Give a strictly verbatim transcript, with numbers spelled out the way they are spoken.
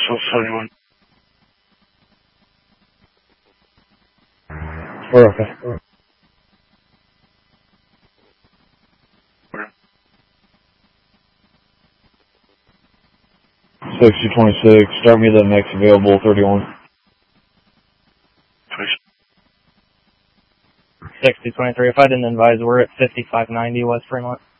So seventy-one. We're okay. sixty twenty-six, start me the next available thirty-one. Please. sixty twenty-three, if I didn't advise, we're at fifty-five ninety West Fremont.